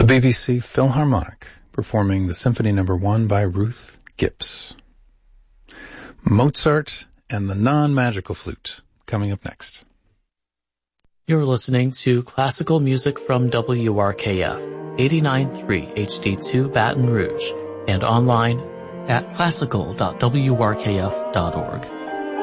BBC Philharmonic performing the Symphony No. 1 by Ruth Gibbs. Mozart and the Non-Magical Flute coming up next. You're listening to classical music from WRKF 89.3 HD2 Baton Rouge and online at classical.wrkf.org.